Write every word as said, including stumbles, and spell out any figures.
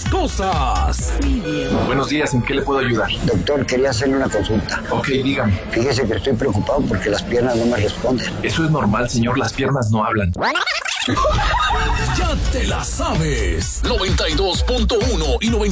cosas. Buenos días, ¿en qué le puedo ayudar? Doctor, quería hacerle una consulta. Ok, dígame. Fíjese que estoy preocupado porque las piernas no me responden. Eso es normal, señor, las piernas no hablan. Ya te la sabes. noventa y dos punto uno y noventa